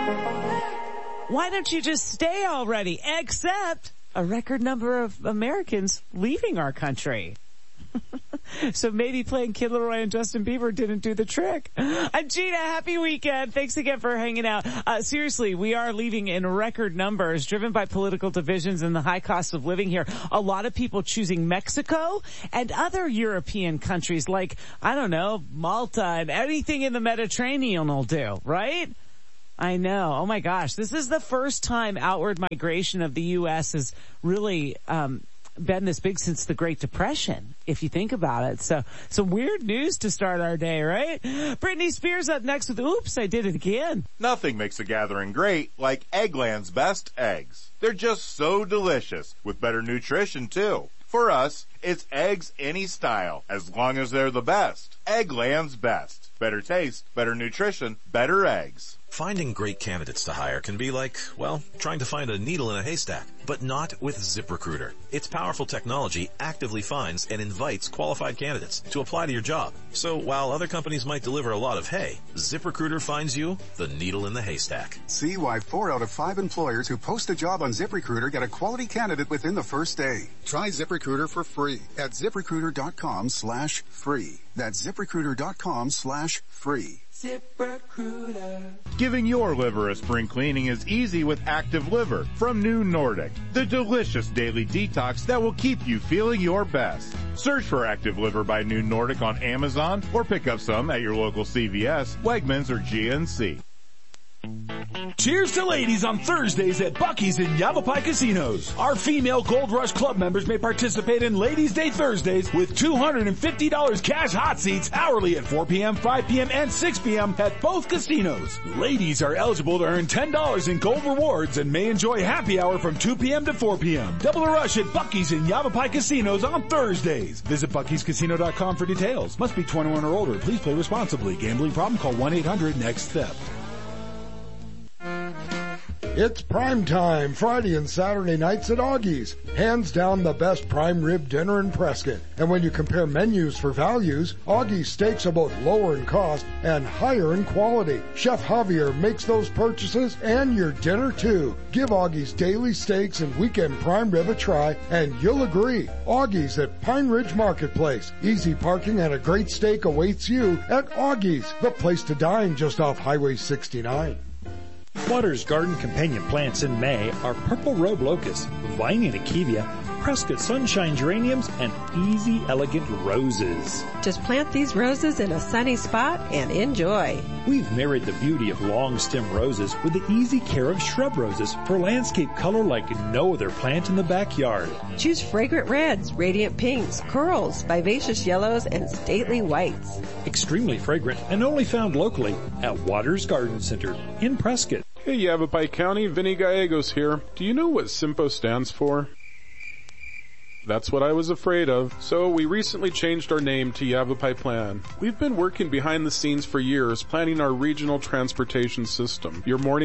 Why don't you just stay already? Except a record number of Americans leaving our country. So maybe playing Kid Laroi and Justin Bieber didn't do the trick. I'm Gina. Happy weekend. Thanks again for hanging out. Seriously, we are leaving in record numbers, driven by political divisions and the high cost of living here. A lot of people choosing Mexico and other European countries like, I don't know, Malta, and anything in the Mediterranean will do, right? I know. Oh my gosh. This is the first time outward migration of the U.S. has really, been this big since the Great Depression, if you think about it. So, some weird news to start our day, right? Britney Spears up next with Oops, I Did It Again. Nothing makes a gathering great like Eggland's best eggs. They're just so delicious, with better nutrition too. For us, it's eggs any style, as long as they're the best. Eggland's best. Better taste, better nutrition, better eggs. Finding great candidates to hire can be like, well, trying to find a needle in a haystack, but not with ZipRecruiter. Its powerful technology actively finds and invites qualified candidates to apply to your job. So while other companies might deliver a lot of hay, ZipRecruiter finds you the needle in the haystack. See why 4 out of 5 employers who post a job on ZipRecruiter get a quality candidate within the first day. Try ZipRecruiter for free at ZipRecruiter.com/free. That's ZipRecruiter.com/free. ZipRecruiter. Giving your liver a spring cleaning is easy with Active Liver from New Nordic, the delicious daily detox that will keep you feeling your best. Search for Active Liver by New Nordic on Amazon or pick up some at your local CVS, Wegmans, or GNC. Cheers to ladies on Thursdays at Buc-ee's in Yavapai Casinos. Our female Gold Rush Club members may participate in Ladies' Day Thursdays with $250 cash hot seats hourly at 4 p.m., 5 p.m., and 6 p.m. at both casinos. Ladies are eligible to earn $10 in gold rewards and may enjoy happy hour from 2 p.m. to 4 p.m. Double the rush at Buc-ee's in Yavapai Casinos on Thursdays. Visit Bucky'sCasino.com for details. Must be 21 or older. Please play responsibly. Gambling problem? Call 1-800-NEXT-THEFT. It's prime time, Friday and Saturday nights at Augie's. Hands down the best prime rib dinner in Prescott. And when you compare menus for values, Augie's steaks are both lower in cost and higher in quality. Chef Javier makes those purchases and your dinner too. Give Augie's daily steaks and weekend prime rib a try and you'll agree. Augie's at Pine Ridge Marketplace. Easy parking and a great steak awaits you at Augie's, the place to dine just off Highway 69. Waters Garden companion plants in May are Purple Robe Locust, Vining Akevia, Prescott Sunshine Geraniums, and Easy Elegant Roses. Just plant these roses in a sunny spot and enjoy. We've married the beauty of long stem roses with the easy care of shrub roses for landscape color like no other plant in the backyard. Choose fragrant reds, radiant pinks, corals, vivacious yellows, and stately whites. Extremely fragrant and only found locally at Waters Garden Center in Prescott. Hey Yavapai County, Vinny Gallegos here. Do you know what SIMPO stands for? That's what I was afraid of. So we recently changed our name to Yavapai Plan. We've been working behind the scenes for years planning our regional transportation system. Your morning